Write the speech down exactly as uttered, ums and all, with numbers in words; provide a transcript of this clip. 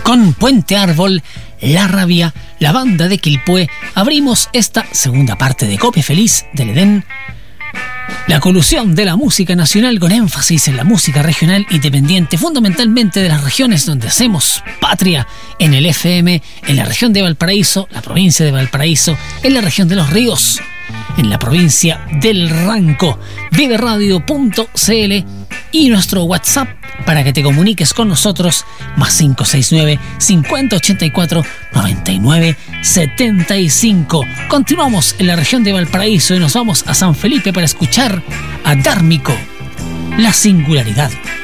Con Puente Árbol, La Rabia, la banda de Quilpué, abrimos esta segunda parte de Copia Feliz del Edén. La colusión de la música nacional con énfasis en la música regional independiente, fundamentalmente de las regiones donde hacemos patria, en el F M, en la región de Valparaíso, la provincia de Valparaíso, en la región de Los Ríos, en la provincia del Ranco, vive radio punto c l y nuestro WhatsApp para que te comuniques con nosotros, más cinco seis nueve, cincuenta ochenta y cuatro, noventa y nueve setenta y cinco. Continuamos en la región de Valparaíso y nos vamos a San Felipe para escuchar a Dármico, La Singularidad.